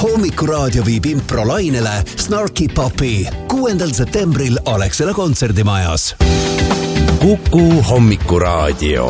Hommikuraadio viib improlainele Snarky Puppy 6. septembril Alexela kontserdimajas. Kuku Hommikuraadio.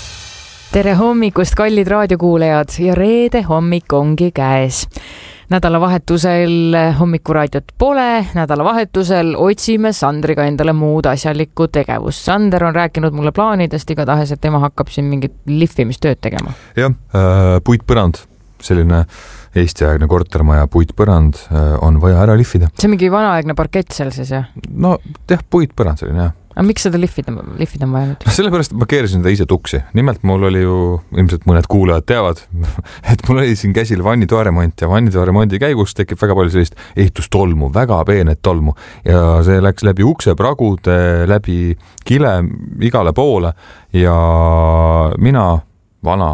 Tere hommikust, kallid raadiokuulajad, ja reede hommik ongi käes. Nädalavahetusel Hommikuraadiot pole, nädalavahetusel otsime Sandriga endale muud asjalikku tegevust. Sander on rääkinud mulle plaanidest igatahes, et tema hakkab siin mingit liffimistööd tegema. Jah, puitpõrand, selline Eesti-aegne kortermaja puitpõrand on vaja ära lifida. See on mingi vanaaegne parkett seal siis, jah? No, puitpõrand selline, jah. Aga miks seda lifida on vaja nüüd? Sellepärast ma keerasin seda ise tuksi. Nimelt mul oli ju, ilmselt mõned kuulajad teavad, et mul oli siin käsil vannitoaremont ja vannitoaremondi käigus tekib väga palju sellist ehitustolmu, väga peenet tolmu ja see läks läbi uksepragude, läbi kile igale poole ja mina, vana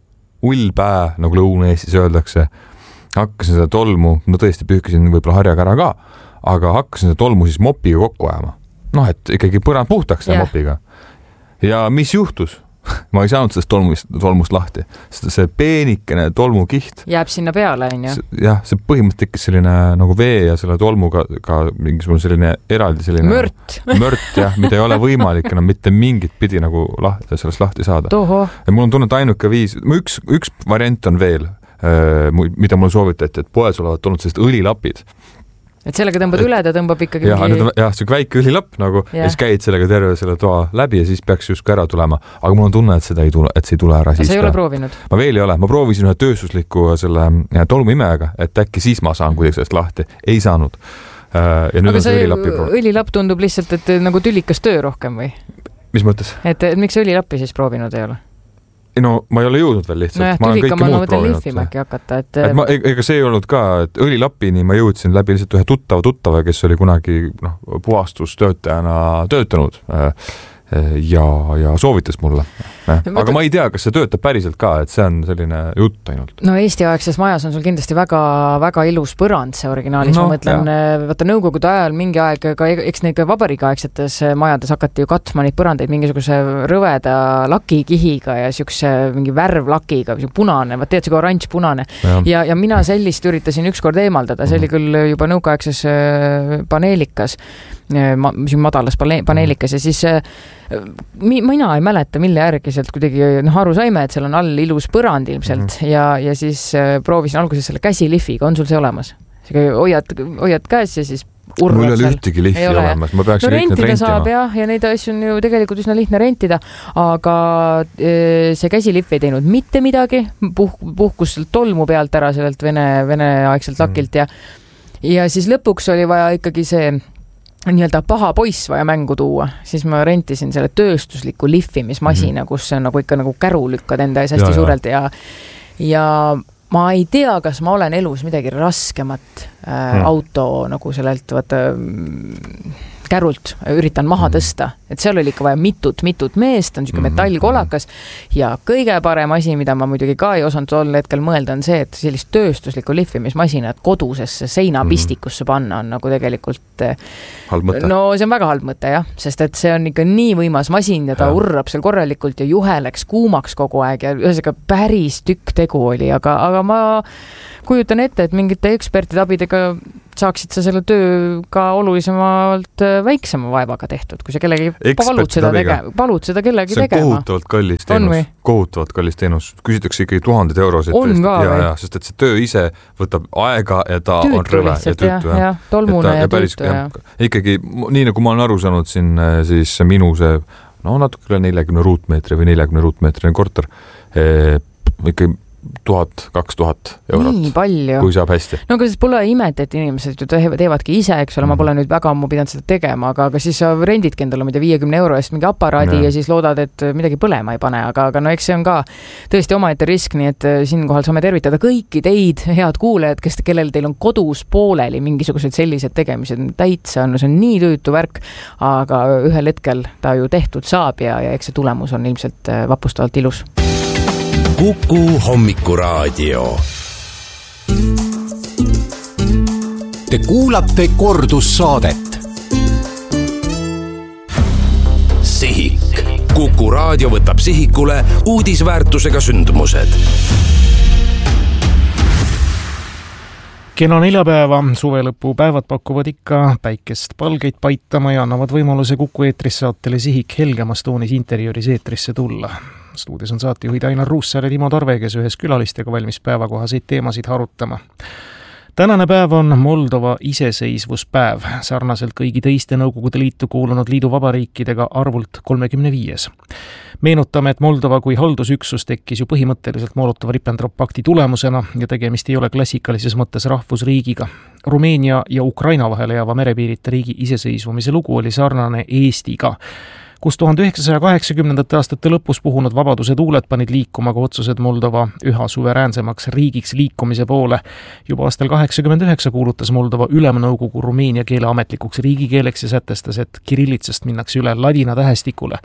ullpää, nagu Lõuna-Eestis öeldakse, hakkasin seda tolmu, no tõesti pühkisin võib-olla harjaga ära ka, aga hakkasin seda tolmu siis mopiga kokku ajama. Noh, et ikkagi põrand puhtaks selle mopiga. Ja mis juhtus? Ma ei saanud sellest tolmust lahti. See peenikene tolmukiht jääb sinna peale, on ju? Jah, see põhimõtteliselt tekkis selline nagu vee ja selle tolmuga ka mingisugune selline eraldi selline mört, jah, mida ei ole võimalik enam mitte mingit pidi nagu sellest lahti saada. Ja mul on tunnet ainuke viis, üks variant on veel, mida mul soovitati, et poes olevat olnud sellist õlilapid. Et sellega tõmbad üle, ta tõmbab ikkagi jah, see väike õlilapp nagu ja siis käid sellega terve selle toa läbi ja siis peaks justkui ära tulema. Aga mul on tunne, et see ei tule ära siis. Sa ei ole proovinud? Ma veel ei ole. Ma proovisin ühe tööstusliku selle tolmuimejaga, et äkki siis ma saan kuidagi sellest lahti. Ei saanud. Ja nüüd aga see õlilapp tundub lihtsalt, et nagu tülikas töö rohkem või? Mis mõttes? Et miks õlilappi siis proovinud ei ole? No ma ei ole jõudnud veel lihtsalt. No jah, tülika ma mõtlen lihvimaki hakata. Ega see ei olnud ka, et õlilapini ma jõudsin läbi lihtsalt ühe tuttava, kes oli kunagi puhastustöötajana töötanud ja soovitas mulle. Aga ma ei tea, kas see töötab päriselt ka, et see on selline jutt ainult. No Eesti-aegses majas on sul kindlasti väga, väga ilus põrand see originaalis. Ma mõtlen, vaata nõukogude ajal mingi aeg, eks neid variga-aegsetes majades hakati ju katma neid põrandeid mingisuguse rõveda lakikihiga ja siukse mingi värvlakiga, punane, vaat teed see kui oranž punane. Ja mina sellist üritasin ükskord eemaldada, see oli küll juba nõukogudeaegses paneelikas, madalas paneelikas ja siis mina ei mäleta, mille järgi sealt kuidagi aru saime, et seal on all ilus põrand ilmselt ja siis proovisin alguses selle käsilihviga, on sul see olemas? Hoiad käes ja siis urrad mul ei ole ühtegi lihvi olemas, ma peaks kõik need rentima. Saab ja neid asju on ju tegelikult üsna lihtne rentida, aga see käsilihv ei teinud mitte midagi, puhkus tolmu pealt ära sellelt vene-aegselt lakilt ja siis lõpuks oli vaja ikkagi see nii-öelda paha poiss vaja mängu tuua, siis ma rentisin selle tööstusliku lihvimismasina, kus on nagu ikka nagu käru lükkad enda ees hästi suurelt ja ma ei tea, kas ma olen elus midagi raskemat auto nagu sellelt kärult üritan maha tõsta, et seal oli ikka vaja mitut meest, on siuke metallkolakas ja kõige parem asi, mida ma muidugi ka ei osanud tol hetkel mõelda, on see, et sellist tööstuslikku lihvimismasinat kodusesse seinapistikusse panna on nagu tegelikult halb mõte. No see on väga halb mõte, jah, sest et see on ikka nii võimas masin ja ta urrab seal korralikult ja juhe läks kuumaks kogu aeg ja ühesõnaga päris tükk tegu oli, aga ma kujutan ette, et mingite ekspertide abidega saaksid sa selle töö ka olulisemalt väiksema vaevaga tehtud, kui sa kellegi palud seda kellegi tegema. See on kohutavalt kallis teenus. Küsitakse ikkagi 1000 eurosid. On ka või? Sest et see töö ise võtab aega ja ta on rõve ja tüütu. Tolmune ja tüütu. Ikkagi, nii nagu ma olen aru saanud siin, siis minu see, natuke 40 ruutmeetri või 40 ruutmeetrine korter, ikkagi 1000-2000 eurot. Nii palju. Kui saab hästi. No aga siis pole imet, et inimesed ju teevadki ise, eks ole, ma pole nüüd väga ammu pidanud seda tegema, aga siis sa rendidki endale 50 euro eest mingi aparaadi ja siis loodad, et midagi põlema ei pane, aga no eks see on ka tõesti omaette risk, nii et siinkohal saame tervitada kõiki teid, head kuulajad, kellel teil on kodus pooleli mingisugused sellised tegemised, täitsa on, see on nii tüütu värk, aga ühel hetkel ta ju tehtud saab ja eks see tulemus on ilmselt vapustavalt ilus. Kuku Hommikuraadio. Te kuulate kordussaadet. Sihik. Kuku Raadio võtab sihikule uudisväärtusega sündmused. Kena neljapäeva, suvelõpu päevad pakuvad ikka päikest palgeid paitama ja annavad võimaluse Kuku eetris saatele Sihik helgemas toonis interiööris eetrisse tulla. Stuudios on saatejuhid Ainar Ruussaar ja Timo Tarve, kes ühes külalistega valmis päevakohaseid teemasid harutama. Tänane päev on Moldova iseseisvuspäev, sarnaselt kõigi teiste Nõukogude Liitu kuulunud liiduvabariikidega arvult 35. Meenutame, et Moldova kui haldusüksus tekkis ju põhimõtteliselt Molotov-Ribbentrop pakti tulemusena ja tegemist ei ole klassikalises mõttes rahvusriigiga. Rumeenia ja Ukraina vahele jääva merepiirita riigi iseseisvumise lugu oli sarnane Eestiga, kus 1980. aastate lõpus puhunud vabaduse tuuled panid liikuma ka otsused Moldova üha suveräänsemaks riigiks liikumise poole. Juba aastal 89 kuulutas Moldova Ülemnõukogu rumeenia keele ametlikuks riigikeeleks ja sätestas, et kirillitsast minnakse üle ladina tähestikule.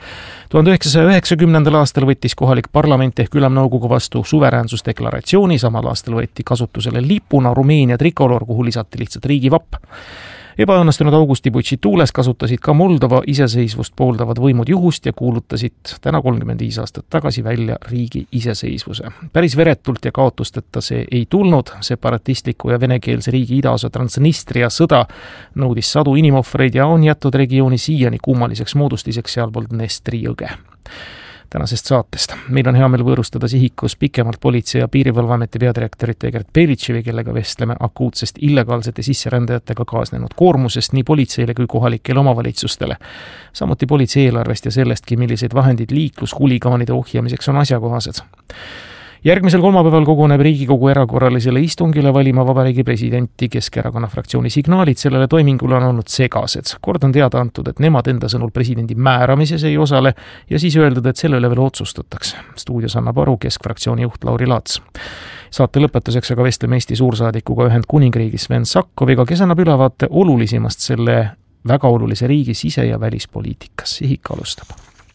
1990. aastal võttis kohalik parlament ehk Ülemnõukogu vastu suveräänsusdeklaratsiooni, samal aastal võeti kasutusele lipuna Rumeenia trikolor, kuhu lisati lihtsalt riigivapp. Ebaõnnestunud augustiputši tuules kasutasid ka Moldova iseseisvust pooldavad võimud juhust ja kuulutasid täna 35 aastat tagasi välja riigi iseseisvuse. Päris veretult ja kaotusteta see ei tulnud. Separatistliku ja venekeelse riigi idaosa Transnistria sõda nõudis sadu inimohvreid ja on jätnud regiooni siiani kummaliseks moodustiseks sealpool Dnestri jõge. Tänasest saatest. Meil on hea meel võõrustada Sihikus pikemalt politsei- ja piirivalveameti peadirektorit Egert Belitševi, kellega vestleme akuutsest illegaalsete sisserändajatega kaasnenud koormusest nii politseile kui kohalikele omavalitsustele. Samuti politsei eelarvest ja sellestki, milliseid vahendid liiklushuligaanide ohjamiseks on asjakohased. Järgmisel kolmapäeval koguneb Riigikogu erakorralisele istungile valima vabariigi presidenti. Keskerakonna fraktsiooni signaalid sellele toimingule on olnud segased. Kord on teada antud, et nemad enda sõnul presidendi määramises ei osale ja siis öeldud, et selle üle veel otsustatakse. Stuudios annab aru keskfraktsiooni juht Lauri Laats. Saate lõpetuseks aga vestleme Eesti suursaadikuga Ühendkuningriigis Sven Sakkoviga, kes annab ülevaate olulisimast selle väga olulise riigi sise- ja välispoliitikas. Sihik alustab.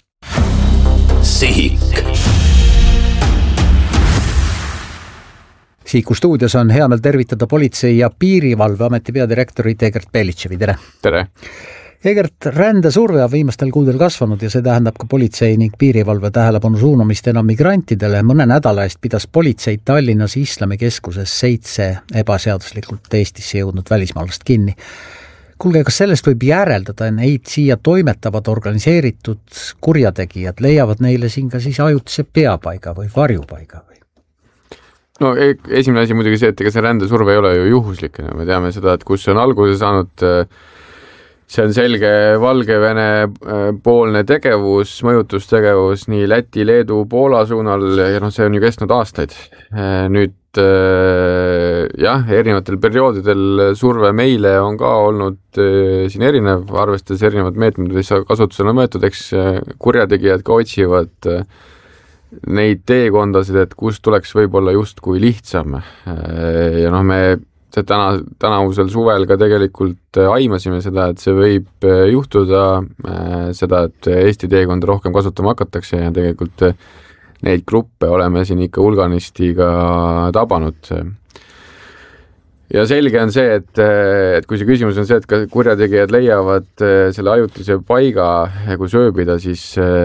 Sihik. Sihiku stuudios on hea meel tervitada politsei- ja piirivalveameti peadirektorit Egert Belitševi. Tere! Tere! Egert, rändesurve on viimastel kuudel kasvanud ja see tähendab ka politsei ning piirivalve tähelepanu suunamist enam migrantidele. Mõne nädala eest pidas politsei Tallinnas Islamikeskuses 7 ebaseaduslikult Eestisse jõudnud välismaalast kinni. Kuulge, kas sellest võib järeldada, neid siia toimetavad organiseeritud kurjategijad leiavad neile siin ka siis ajutise peapaiga või varjupaiga või? No esimene asi muidugi see, et ega see rändesurve ei ole ju juhuslik. Me teame seda, et kus see on alguse saanud, see on selge Valgevene poolne tegevus, mõjutustegevus nii Läti, Leedu, Poola suunal ja see on ju kestnud aastaid. Nüüd jah, erinevatel perioodidel surve meile on ka olnud siin erinev, arvestades erinevad meetmed, mis kasutusel on võetud, eks kurjategijad ka otsivad neid teekondasid, et kust tuleks võib-olla justkui lihtsam. Ja me tänavusel suvel ka tegelikult aimasime seda, et see võib juhtuda seda, et Eesti teekonda rohkem kasutama hakatakse ja tegelikult neid gruppe oleme siin ikka hulganistiga tabanud. Ja selge on see, et kui see küsimus on see, et kurjategijad leiavad selle ajutise paiga, kui sööbida, siis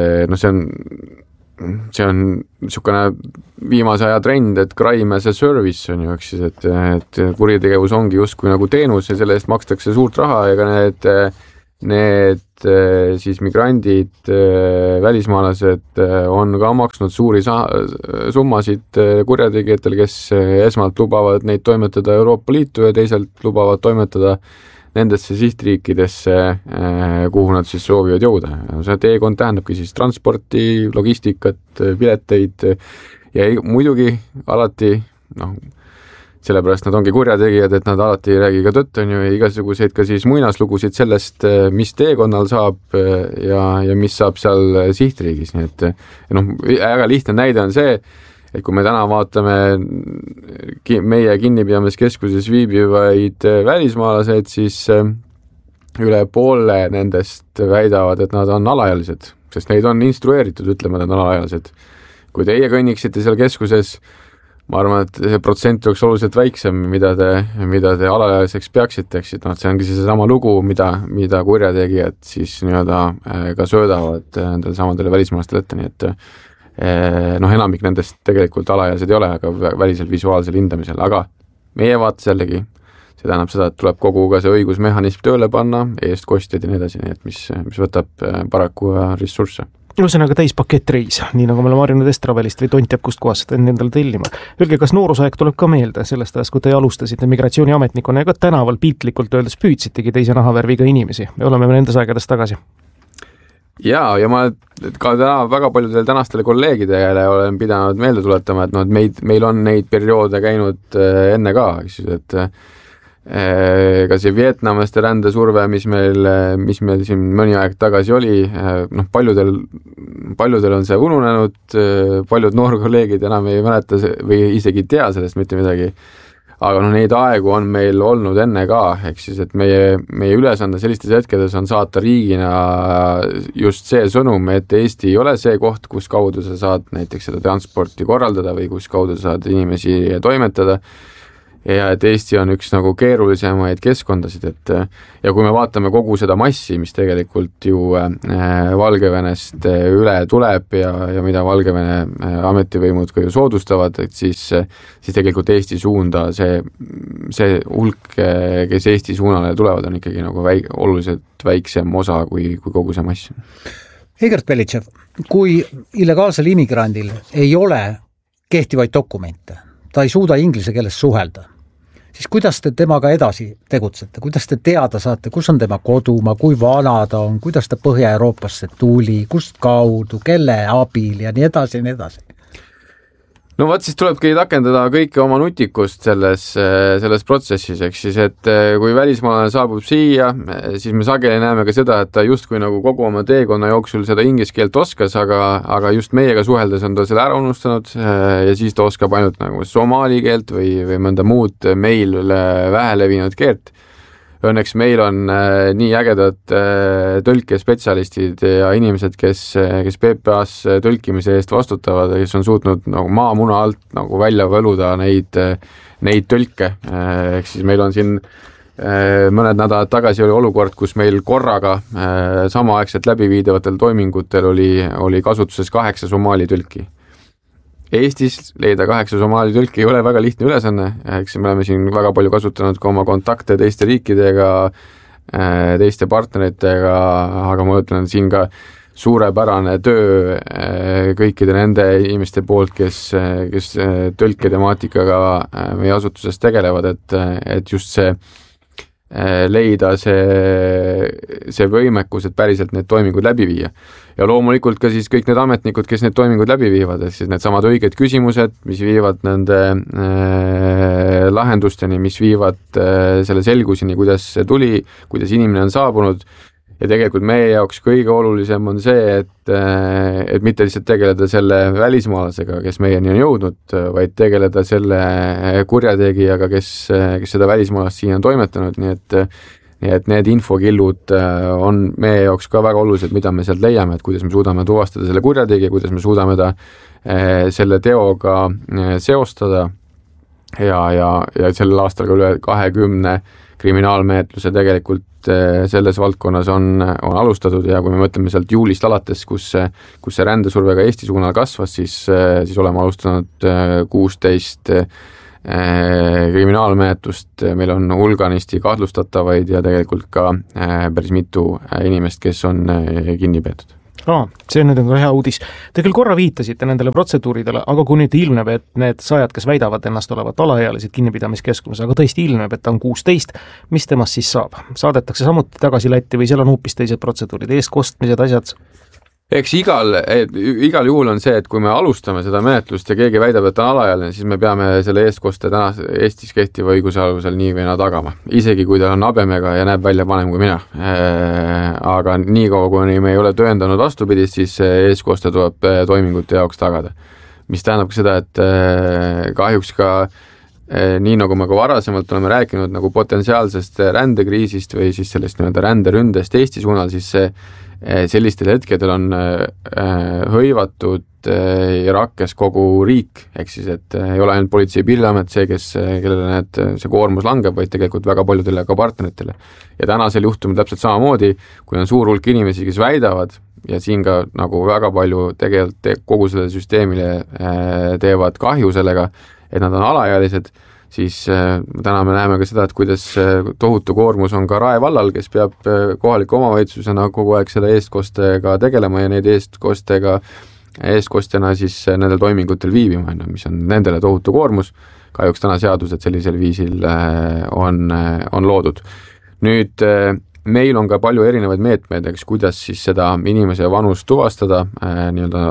see on niisugune viimase aja trend, et crime as a service on ju, et kuritegevus ongi justkui nagu teenus ja selle eest makstakse suurt raha ja ka need siis migrandid, välismaalased on ka maksnud suuri summasid kurjategijatel, kes esmalt lubavad neid toimetada Euroopa Liitu ja teisalt lubavad toimetada nendesse sihtriikidesse, kuhu nad siis soovivad jõuda. See teekond tähendabki siis transporti, logistikat, pileteid ja muidugi alati, sellepärast nad ongi kurjategijad, et nad alati ei räägi ka tõtt, on ju, igasuguseid ka siis muinaslugusid sellest, mis teekonnal saab ja mis saab seal sihtriigis. Nii et väga lihtne näide on see, et kui me täna vaatame meie kinnipidamiskeskuses viibivaid välismaalaseid, siis üle poole nendest väidavad, et nad on alaealised, sest neid on instrueeritud ütlema, et nad on alaealised. Kui teie kõnniksite seal keskuses, ma arvan, et see protsent oleks oluliselt väiksem, mida te alaealiseks peaksite, see ongi see sama lugu, mida kurjategijad siis ka söödavad nendele samadele välismaalastele ette, nii et enamik nendest tegelikult alaealised ei ole, aga välisel visuaalsel hindamisel, aga meie vaates jällegi see tähendab seda, et tuleb kogu ka see õigusmehhanism tööle panna, eestkostjad ja nii edasi, nii et mis võtab paraku ressursse. Ühesõnaga täispakett-reis, nii nagu me oleme harjunud Estravelist või tont jääb kust kohast endale tellima. Öelge, kas noorusaeg tuleb ka meelde sellest ajast, kui te alustasite migratsiooniametnikuna ja ka tänaval piltlikult öeldes püüdsitegi teise nahavärviga inimesi? Me oleme nendes aegades tagasi. Ja ma ka täna väga paljudele tänastele kolleegidele olen pidanud meelde tuletama, et meil on neid perioode käinud enne ka, et ka see vietnamlaste rändesurve, mis meil siin mõni aeg tagasi oli, paljudel on see ununenud, paljud noorkolleegid enam ei mäleta või isegi tea sellest mitte midagi. Aga neid aegu on meil olnud enne ka, ehk siis, et meie ülesande sellistes hetkedes on saata riigina just see sõnum, et Eesti ei ole see koht, kus kaudu sa saad näiteks seda transporti korraldada või kus kaudu saad inimesi toimetada, ja et Eesti on üks nagu keerulisemaid keskkondasid, ja kui me vaatame kogu seda massi, mis tegelikult ju Valgevenest üle tuleb ja mida Valgevene ametivõimud ka ju soodustavad, et siis tegelikult Eesti suunda see hulk, kes Eesti suunale tulevad, on ikkagi nagu oluliselt väiksem osa kui kogu see mass. Egert Belitšev, kui illegaalsel immigrandil ei ole kehtivaid dokumente, ta ei suuda inglise keeles suhelda, siis kuidas te temaga edasi tegutsete, kuidas te teada saate, kus on tema kodumaa, kui vana ta on, kuidas ta Põhja-Euroopasse tuli, kust kaudu, kelle abil ja nii edasi ja nii edasi? No vaat siis tulebki rakendada kõike oma nutikust selles protsessis, eks siis, et kui välismaalane saabub siia, siis me sageli näeme ka seda, et ta justkui nagu kogu oma teekonna jooksul seda inglise keelt oskas, aga just meiega suheldes on ta selle ära unustanud ja siis ta oskab ainult nagu somaali keelt või mõnda muud meil vähe levinud keelt. Õnneks meil on nii ägedad tõlkespetsialistid ja inimesed, kes PPA-s tõlkimise eest vastutavad, kes on suutnud nagu maamuna alt nagu välja võluda neid tõlke. Ehk siis meil on siin mõned nädalad tagasi oli olukord, kus meil korraga samaaegselt läbiviidavatel toimingutel oli kasutuses 8 somaali tõlki. Eestis leida 8 somaali tõlki ei ole väga lihtne ülesanne, eks me oleme siin väga palju kasutanud ka oma kontakte teiste riikidega, teiste partneritega, aga ma ütlen siin ka suurepärane töö kõikide nende inimeste poolt, kes tõlketemaatikaga meie asutuses tegelevad, et just see leida see võimekus, et päriselt need toimingud läbi viia. Ja loomulikult ka siis kõik need ametnikud, kes need toimingud läbi viivad, et siis need samad õiged küsimused, mis viivad nende lahendusteni, mis viivad selle selguseni, kuidas see tuli, kuidas inimene on saabunud. Ja tegelikult meie jaoks kõige olulisem on see, et mitte lihtsalt tegeleda selle välismaalasega, kes meieni on jõudnud, vaid tegeleda selle kurjategijaga, kes seda välismaalast siin on toimetanud, nii et need infokillud on meie jaoks ka väga olulised, mida me sealt leiame, et kuidas me suudame tuvastada selle kurjategija, kuidas me suudame ta selle teoga seostada ja sellel aastal ka üle 20 kriminaalmenetluse tegelikult selles valdkonnas on alustatud ja kui me mõtleme sealt juulist alates, kus see rändesurvega Eesti suunal kasvas, siis oleme alustanud 16 kriminaalmenetlust, meil on hulganisti kahtlustatavaid ja tegelikult ka päris mitu inimest, kes on kinni peetud. See nüüd on ka hea uudis. Te küll korra viitasite nendele protseduuridele, aga kui nüüd ilmneb, et need sajad, kes väidavad ennast olevat alaealised kinnipidamiskeskuses, aga tõesti ilmneb, et ta on 16, mis temast siis saab? Saadetakse samuti tagasi Lätti või seal on hoopis teised protseduurid, eeskostmised, asjad? Eks igal juhul on see, et kui me alustame seda menetlust ja keegi väidab, et ta on alaealine, siis me peame selle eestkoste täna Eestis kehtiva õiguse alusel nii või naa tagama. Isegi kui ta on habemega ja näeb välja vanem kui mina. Aga nii kaua, kui me ei ole tõendanud vastupidist, siis eestkoste tuleb toimingute jaoks tagada. Mis tähendab ka seda, et kahjuks ka nii nagu me ka varasemalt oleme rääkinud nagu potentsiaalsest rändekriisist või siis sellest ränderündest Eesti suunal, siis sellistel hetkedel on hõivatud ja rakkes kogu riik, ehk siis, et ei ole ainult politsei ja piiriamet see, kellele see koormus langeb, vaid tegelikult väga paljudele ka partneritele. Ja tänasel juhtumil täpselt samamoodi, kui on suur hulk inimesi, kes väidavad, ja siin ka nagu väga palju tegelikult kogu selle süsteemile teevad kahju sellega, et nad on alaealised, siis täna me näeme ka seda, et kuidas tohutu koormus on ka Rae vallal, kes peab kohaliku omavalitsusena kogu aeg selle eestkostega tegelema ja neid eestkostjana siis nendel toimingutel viibima, mis on nendele tohutu koormus. Kahjuks täna seadused sellisel viisil on loodud. Nüüd meil on ka palju erinevaid meetmeid, kuidas siis seda inimese vanust tuvastada, nii-öelda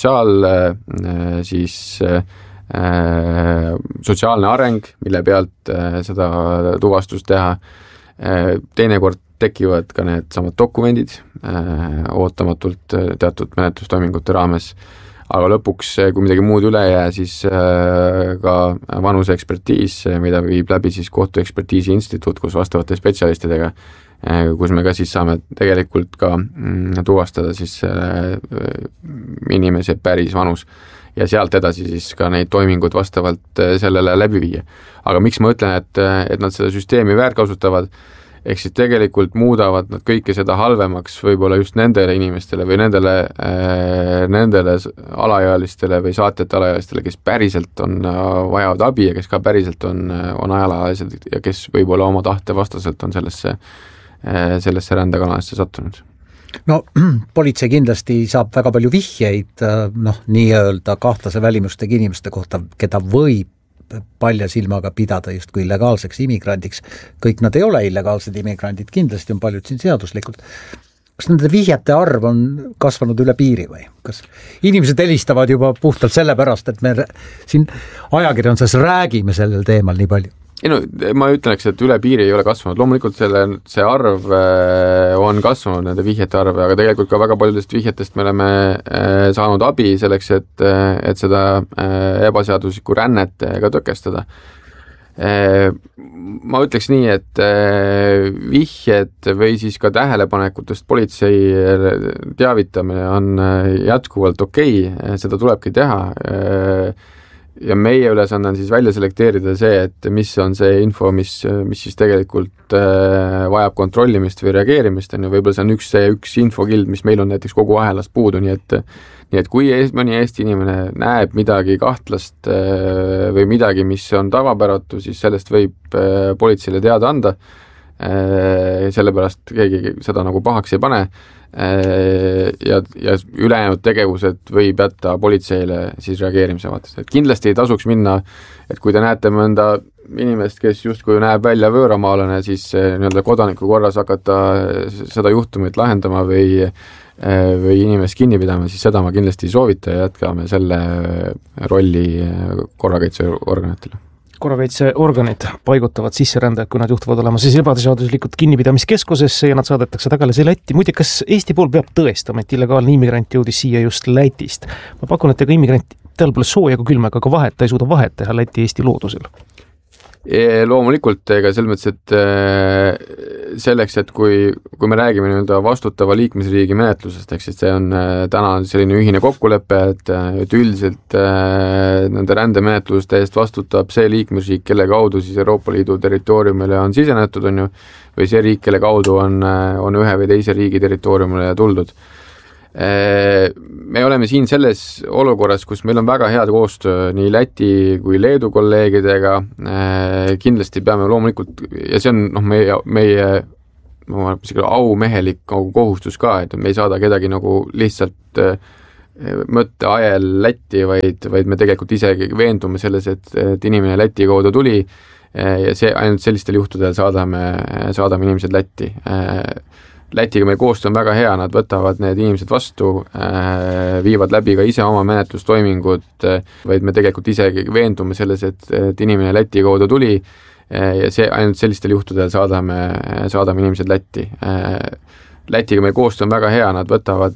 sotsiaalne areng, mille pealt seda tuvastust teha. Teinekord tekivad ka need samad dokumendid ootamatult teatud menetlustoimingute raames, aga lõpuks, kui midagi muud üle jää, siis ka vanuse ekspertiis, mida viib läbi siis kohtuekspertiisi instituut, kus vastavate spetsialistidega, kus me ka siis saame tegelikult ka tuvastada siis inimese päris vanus ja sealt edasi siis ka neid toimingud vastavalt sellele läbi viia. Aga miks ma ütlen, et nad seda süsteemi väärkasutavad, ehk siis tegelikult muudavad nad kõike seda halvemaks võib-olla just nendele inimestele või nendele alaealistele või saatjate alaealistele, kes päriselt vajavad abi ja kes ka päriselt on alaealised ja kes võib-olla oma tahte vastaselt on sellesse rändekanalisse sattunud. No politsei kindlasti saab väga palju vihjeid nii-öelda kahtlase välimustega inimeste kohta, keda võib palja silmaga pidada justkui illegaalseks immigrandiks. Kõik nad ei ole illegaalsed immigrandid, kindlasti on paljud siin seaduslikult. Kas nende vihjete arv on kasvanud üle piiri või? Kas inimesed helistavad juba puhtalt selle pärast, et me siin ajakirjanduses räägime sellel teemal nii palju? Ma ütleks, et üle piiri ei ole kasvanud. Loomulikult see arv on kasvanud, nende vihjete arv, aga tegelikult ka väga paljudest vihjetest me oleme saanud abi selleks, et seda ebaseaduslikku rännet ka tõkestada. Ma ütleks nii, et vihjed või siis ka tähelepanekutest politsei teavitamine on jätkuvalt okei, seda tulebki teha. Ja meie ülesanne on siis välja selekteerida see, et mis on see info, mis siis tegelikult vajab kontrollimist või reageerimist, ja võib-olla see on üks infokild, mis meil on näiteks kogu ahelast puudu, nii et kui mõni Eesti inimene näeb midagi kahtlast või midagi, mis on tavapäratu, siis sellest võib politseile teada anda, sellepärast keegi seda nagu pahaks ei pane, ja ülejäänud tegevused võib jätta politseile siis reageerimise vaates. Et kindlasti ei tasuks minna, et kui te näete mõnda inimest, kes justkui näeb välja võõramaalane, siis nii-öelda kodaniku korras hakata seda juhtumit lahendama või inimest kinni pidama, siis seda ma kindlasti ei soovita ja jätkame selle rolli korrakaitseorganitele. Korrakaitseorganid paigutavad sisserändajad, kui nad juhtuvad olema siis ebaseaduslikult kinnipidamiskeskusesse ja nad saadetakse tagasi Lätti. Muide, kas Eesti pool peab tõestama, et illegaalne immigrant jõudis siia just Lätist? Ma pakun, et ega immigrant tal pole sooja kui külmaga ka vahet, ta ei suuda vahet teha Läti Eesti loodusel. Loomulikult, ega selles mõttes, et selleks, et kui me räägime nii-öelda vastutava liikmesriigi menetlusest, ehk siis see on täna selline ühine kokkulepe, et üldiselt nende rändemenetluste eest vastutab see liikmesriik, kelle kaudu siis Euroopa Liidu territooriumile on sisenetud, või see riik, kelle kaudu on ühe või teise riigi territooriumile tuldud. Me oleme siin selles olukorras, kus meil on väga head koostöö nii Läti kui Leedu kolleegidega, kindlasti peame loomulikult, ja see on meie aumehelik kohustus ka, et me ei saada kedagi nagu lihtsalt mõtteajel Lätti, vaid me tegelikult isegi veendume selles, et inimene Läti kaudu tuli ja see ainult sellistel juhtudel saadame inimesed Lätti. Lätiga meil koostöö on väga hea, nad võtavad need inimesed vastu, viivad läbi ka ise oma menetlustoimingud, vaid me tegelikult isegi veendume selles, et inimene Läti kaudu tuli ja see ainult sellistel juhtudel saadame inimesed Lätti. Lätiga meil koostöö on väga hea, nad võtavad